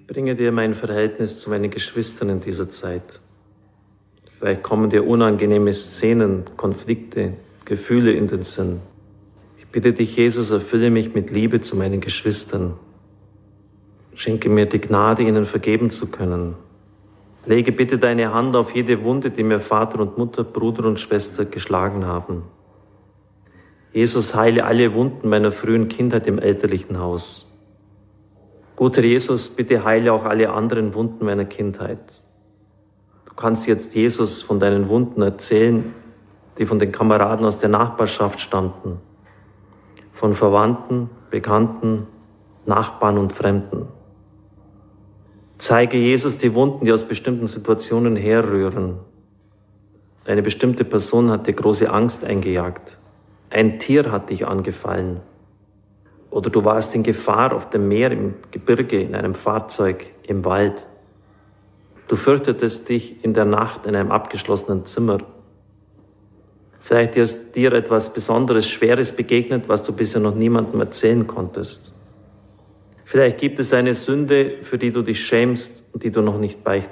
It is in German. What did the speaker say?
bringe dir mein Verhältnis zu meinen Geschwistern in dieser Zeit. Vielleicht kommen dir unangenehme Szenen, Konflikte, Gefühle in den Sinn. Ich bitte dich, Jesus, erfülle mich mit Liebe zu meinen Geschwistern. Schenke mir die Gnade, ihnen vergeben zu können. Lege bitte deine Hand auf jede Wunde, die mir Vater und Mutter, Bruder und Schwester geschlagen haben. Jesus, heile alle Wunden meiner frühen Kindheit im elterlichen Haus. Guter Jesus, bitte heile auch alle anderen Wunden meiner Kindheit. Du kannst jetzt Jesus von deinen Wunden erzählen, die von den Kameraden aus der Nachbarschaft stammten, von Verwandten, Bekannten, Nachbarn und Fremden. Zeige Jesus die Wunden, die aus bestimmten Situationen herrühren. Eine bestimmte Person hat dir große Angst eingejagt. Ein Tier hat dich angefallen. Oder du warst in Gefahr auf dem Meer, im Gebirge, in einem Fahrzeug, im Wald. Du fürchtetest dich in der Nacht in einem abgeschlossenen Zimmer. Vielleicht ist dir etwas Besonderes, Schweres begegnet, was du bisher noch niemandem erzählen konntest. Vielleicht gibt es eine Sünde, für die du dich schämst und die du noch nicht beichtest.